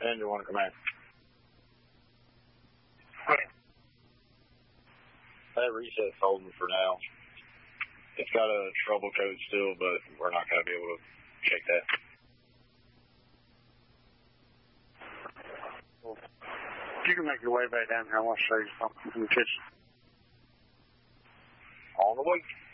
Engine 1 command. That reset's holding for now. It's got a trouble code still, but we're not going to be able to check that. You can make your way back down here. I want to show you something in the kitchen. On the way.